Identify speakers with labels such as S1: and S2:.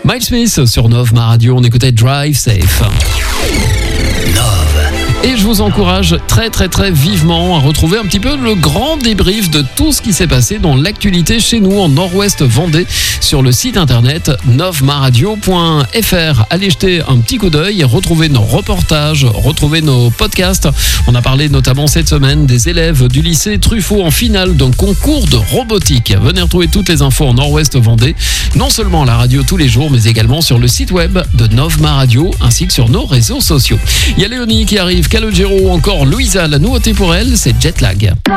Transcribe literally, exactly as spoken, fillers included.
S1: Miles Smith sur Nove Ma Radio, on écoutait Drive Safe. Et je vous encourage très très très vivement à retrouver un petit peu le grand débrief de tout ce qui s'est passé dans l'actualité chez nous en Nord-Ouest Vendée sur le site internet nove ma radio point f r. Allez jeter un petit coup d'œil et retrouver nos reportages, retrouver nos podcasts. On a parlé notamment cette semaine des élèves du lycée Truffaut en finale d'un concours de robotique. Venez retrouver toutes les infos en Nord-Ouest Vendée, non seulement à la radio tous les jours, mais également sur le site web de Nove Ma Radio ainsi que sur nos réseaux sociaux. Il y a Léonie qui arrive, Calogero, encore Louisa. La nouveauté pour elle, c'est Jetlag.